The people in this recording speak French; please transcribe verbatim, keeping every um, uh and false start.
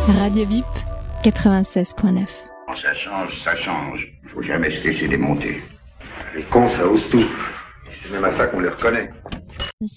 Radio Bip, quatre-vingt-seize neuf. Quand ça change, ça change. Faut jamais se laisser démonter. Les cons, ça ose tout. C'est même à ça qu'on les reconnaît.